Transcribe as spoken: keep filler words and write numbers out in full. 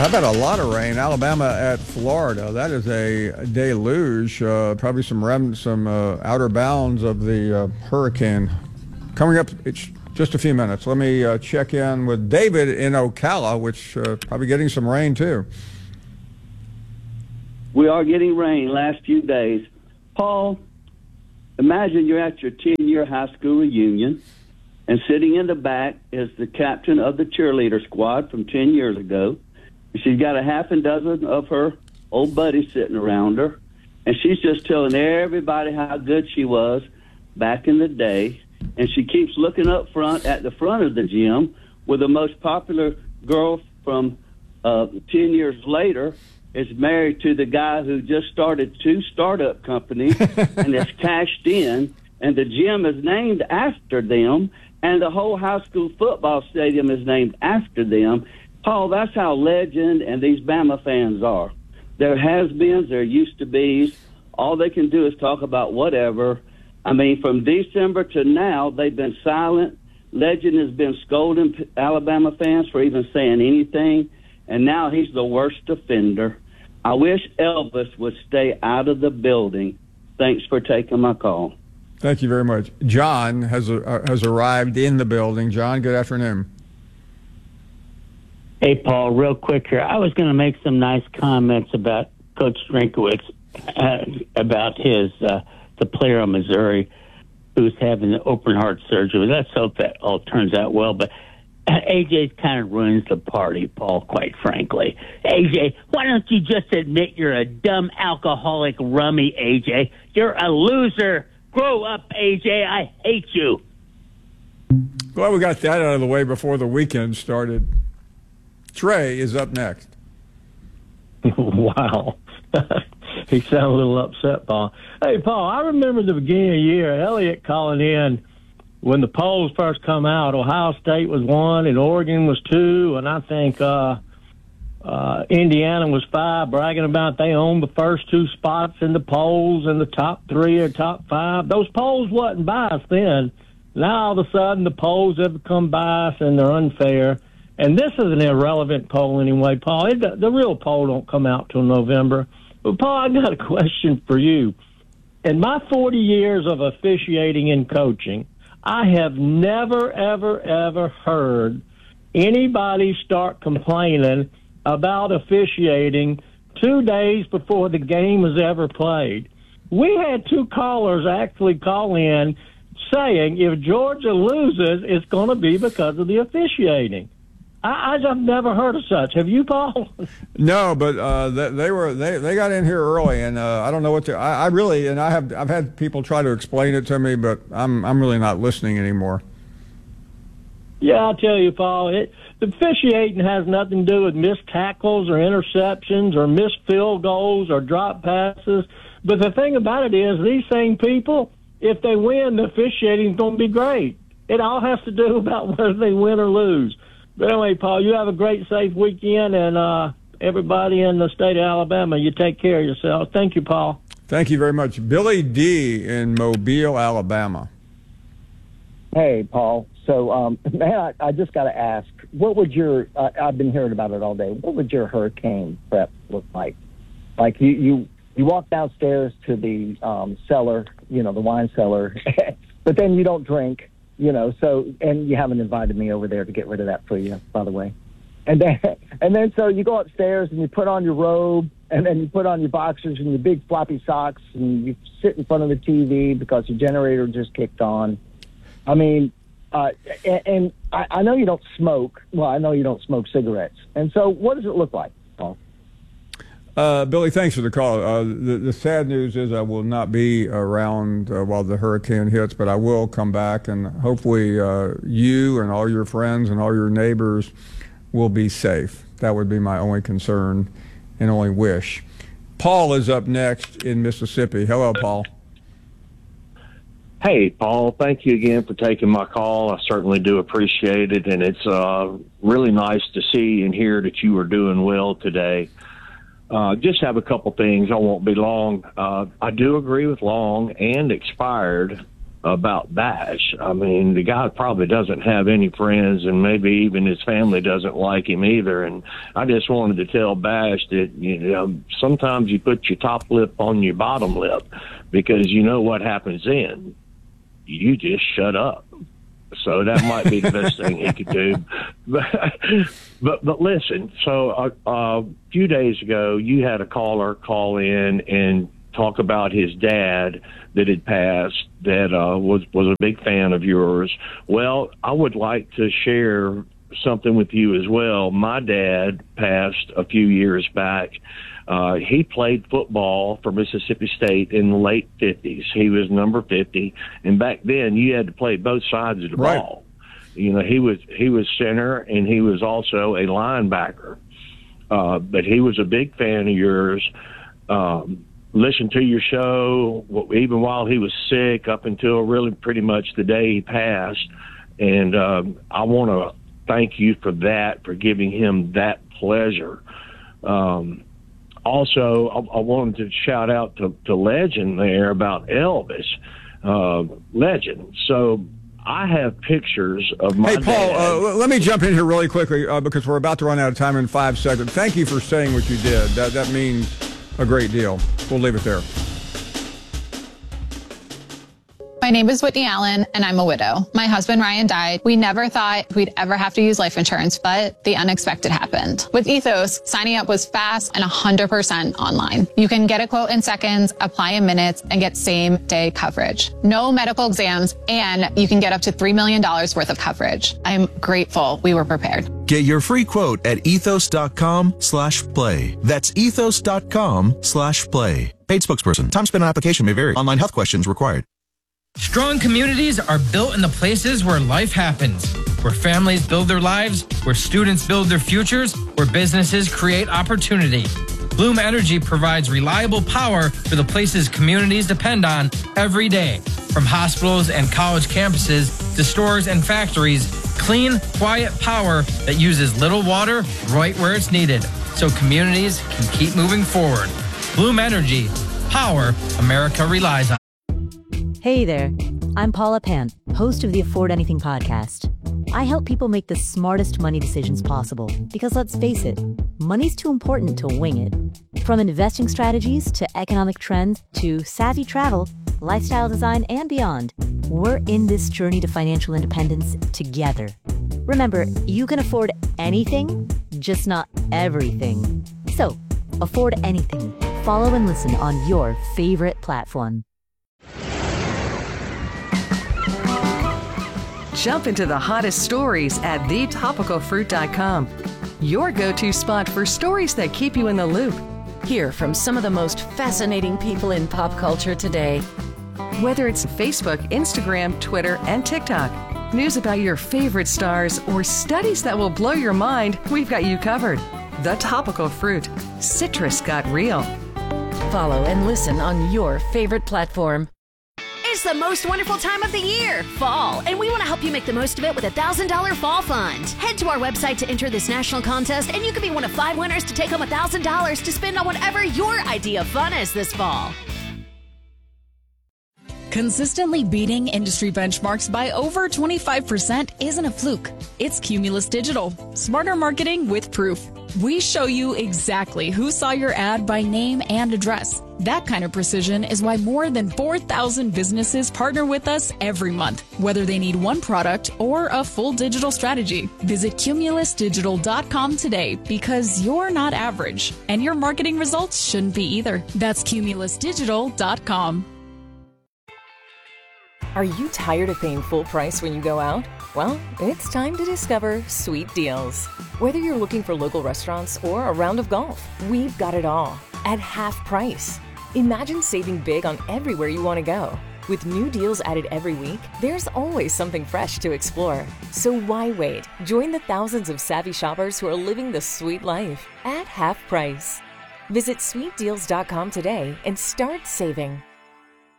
How about a lot of rain? Alabama at Florida. That is a deluge. Uh, probably some remnants, some uh, outer bounds of the uh, hurricane. Coming up, it's just a few minutes. Let me uh, check in with David in Ocala, which uh, probably getting some rain too. We are getting rain last few days. Paul, imagine you're at your ten-year high school reunion, and sitting in the back is the captain of the cheerleader squad from ten years ago. She's got a half a dozen of her old buddies sitting around her, and she's just telling everybody how good she was back in the day. And she keeps looking up front at the front of the gym where the most popular girl from uh, ten years later is married to the guy who just started two startup companies and has cashed in, and the gym is named after them, and the whole high school football stadium is named after them. Paul, that's how legend and these Bama fans are. There has-beens, there used-to-be's. All they can do is talk about whatever. I mean, from December to now, they've been silent. Legend has been scolding Alabama fans for even saying anything, and now he's the worst offender. I wish Elvis would stay out of the building. Thanks for taking my call. Thank you very much. John has uh, has arrived in the building. John, good afternoon. Hey, Paul, real quick here. I was going to make some nice comments about Coach Drinkowitz, uh, about his uh, the player of Missouri who's having the open heart surgery. Let's hope that all turns out well. But A J kind of ruins the party, Paul, quite frankly. A J, why don't you just admit you're a dumb alcoholic rummy, A J? You're a loser. Grow up, A J. I hate you. Glad we got that out of the way before the weekend started. Trey is up next. Wow. He sounded a little upset, Paul. Hey, Paul, I remember the beginning of the year, Elliott calling in when the polls first come out. Ohio State was one and Oregon was two, and I think uh, uh, Indiana was five, bragging about they owned the first two spots in the polls and the top three or top five. Those polls wasn't biased then. Now all of a sudden the polls have become biased and they're unfair. And this is an irrelevant poll anyway, Paul. It, the real poll don't come out till November. But, Paul, I got a question for you. In my forty years of officiating and coaching, I have never, ever, ever heard anybody start complaining about officiating two days before the game was ever played. We had two callers actually call in saying if Georgia loses, it's going to be because of the officiating. I, I've never heard of such. Have you, Paul? No, but uh, they, they were they, they got in here early, and uh, I don't know what to. I, I really and I have I've had people try to explain it to me, but I'm I'm really not listening anymore. Yeah, I'll tell you, Paul. It, the officiating has nothing to do with missed tackles or interceptions or missed field goals or drop passes. But the thing about it is, these same people, if they win, the officiating is going to be great. It all has to do about whether they win or lose. But anyway, Paul, you have a great, safe weekend, and uh, everybody in the state of Alabama, you take care of yourself. Thank you, Paul. Thank you very much. Billy D. in Mobile, Alabama. Hey, Paul. So, um, man, I, I just got to ask, what would your, uh, I've been hearing about it all day, what would your hurricane prep look like? Like, you, you, you walk downstairs to the um, cellar, you know, the wine cellar, but then you don't drink. You know, so, and you haven't invited me over there to get rid of that for you, by the way. And then, and then so you go upstairs and you put on your robe, and then you put on your boxers and your big floppy socks, and you sit in front of the T V because your generator just kicked on. I mean, uh, and, and I, I know you don't smoke. Well, I know you don't smoke cigarettes. And so what does it look like, Paul? Uh, Billy, thanks for the call. Uh, the, the sad news is I will not be around uh, while the hurricane hits, but I will come back, and hopefully uh, you and all your friends and all your neighbors will be safe. That would be my only concern and only wish. Paul is up next in Mississippi. Hello, Paul. Hey, Paul, thank you again for taking my call. I certainly do appreciate it, and it's uh, really nice to see and hear that you are doing well today. Uh, just have a couple things. I won't be long. Uh, I do agree with Long and Expired about Bash. I mean, the guy probably doesn't have any friends, and maybe even his family doesn't like him either. And I just wanted to tell Bash that, you know, sometimes you put your top lip on your bottom lip, because you know what happens then. You just shut up. So that might be the best thing he could do. But, but, but listen, so a, a few days ago, you had a caller call in and talk about his dad that had passed, that uh, was, was a big fan of yours. Well, I would like to share something with you as well. My dad passed a few years back. Uh, he played football for Mississippi State in the late fifties. He was number fifty, and back then you had to play both sides of the right. ball. You know, he was he was center, and he was also a linebacker. Uh, but he was a big fan of yours. Um, listened to your show even while he was sick, up until really pretty much the day he passed. And um, I want to thank you for that, for giving him that pleasure. Um, Also, I, I wanted to shout out to, to Legend there about Elvis. Uh, Legend. So I have pictures of my Hey, Paul, dad. uh, let me jump in here really quickly uh, because we're about to run out of time in five seconds. Thank you for saying what you did. That, that means a great deal. We'll leave it there. My name is Whitney Allen, and I'm a widow. My husband, Ryan, died. We never thought we'd ever have to use life insurance, but the unexpected happened. With Ethos, signing up was fast and one hundred percent online. You can get a quote in seconds, apply in minutes, and get same-day coverage. No medical exams, and you can get up to three million dollars worth of coverage. I'm grateful we were prepared. Get your free quote at ethos.com slash play. That's ethos.com slash play. Paid spokesperson. Time spent on application may vary. Online health questions required. Strong communities are built in the places where life happens, where families build their lives, where students build their futures, where businesses create opportunity. Bloom Energy provides reliable power for the places communities depend on every day. From hospitals and college campuses to stores and factories, clean, quiet power that uses little water right where it's needed, so communities can keep moving forward. Bloom Energy, power America relies on. Hey there, I'm Paula Pan, host of the Afford Anything podcast. I help people make the smartest money decisions possible because, let's face it, money's too important to wing it. From investing strategies to economic trends to savvy travel, lifestyle design, and beyond, we're in this journey to financial independence together. Remember, you can afford anything, just not everything. So, afford anything. Follow and listen on your favorite platform. Jump into the hottest stories at the topical fruit dot com. Your go-to spot for stories that keep you in the loop. Hear from some of the most fascinating people in pop culture today. Whether it's Facebook, Instagram, Twitter, and TikTok, news about your favorite stars, or studies that will blow your mind, we've got you covered. The Topical Fruit. Citrus got real. Follow and listen on your favorite platform. It's the most wonderful time of the year, fall, and we want to help you make the most of it with a one thousand dollars Fall Fund. Head to our website to enter this national contest, and you could be one of five winners to take home one thousand dollars to spend on whatever your idea of fun is this fall. Consistently beating industry benchmarks by over twenty-five percent isn't a fluke. It's Cumulus Digital. Smarter marketing with proof. We show you exactly who saw your ad by name and address. That kind of precision is why more than four thousand businesses partner with us every month, whether they need one product or a full digital strategy. Visit cumulus digital dot com today, because you're not average, and your marketing results shouldn't be either. That's cumulus digital dot com. Are you tired of paying full price when you go out? Well, it's time to discover Sweet Deals. Whether you're looking for local restaurants or a round of golf, we've got it all at half price. Imagine saving big on everywhere you want to go. With new deals added every week, there's always something fresh to explore. So why wait? Join the thousands of savvy shoppers who are living the sweet life at half price. Visit sweet deals dot com today and start saving.